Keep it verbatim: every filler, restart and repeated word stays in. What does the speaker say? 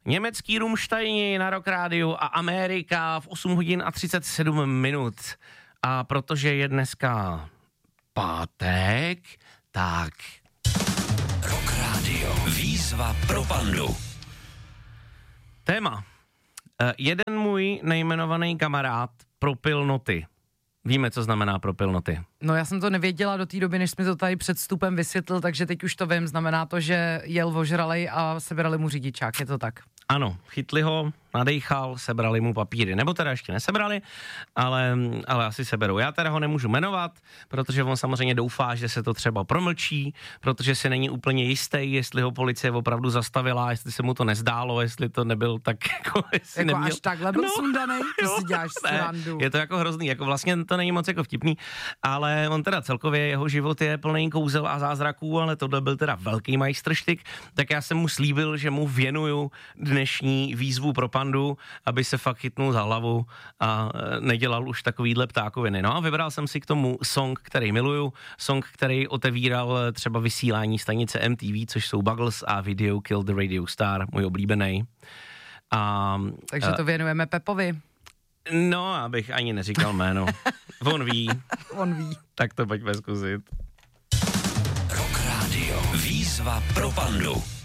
Německý Rumštajni na Rock Rádiu a Amerika v osm hodin a třicet sedm minut. A protože je dneska pátek, tak... Rock Radio. Výzva pro pandu. Téma. Jeden můj nejmenovaný kamarád propil noty. Víme, co znamená propil noty. No já jsem to nevěděla do té doby, než jsi mi to tady před vstupem vysvětlil, takže teď už to vím. Znamená to, že jel ožralej a sebrali mu řidičák, je to tak? Ano, chytli ho, nadejchal, sebrali mu papíry, nebo teda ještě nesebrali, ale, ale asi seberou. Já teda ho nemůžu jmenovat, protože on samozřejmě doufá, že se to třeba promlčí, protože si není úplně jistý, jestli ho policie opravdu zastavila, jestli se mu to nezdálo, jestli to nebyl tak jako... Jako neměl... až takhle byl no, sundanej, to jo, si děláš srandu. Je to jako hrozný, jako vlastně to není moc jako vtipný, ale on teda celkově, jeho život je plný kouzel a zázraků, ale tohle byl teda velký majstrštyk, tak já jsem mu slíbil, že mu věnuju dnešní výzvu pro pandu, aby se fakt chytnul za hlavu a nedělal už takovýhle ptákoviny. No a vybral jsem si k tomu song, který miluju, song, který otevíral třeba vysílání stanice M T V, což jsou Buggles a video Kill the Radio Star, můj oblíbený. A, Takže to věnujeme Pepovi. No, abych ani neříkal jméno. On ví. On ví. Tak to pojďme zkusit. Rock Radio. Výzva pro pandu.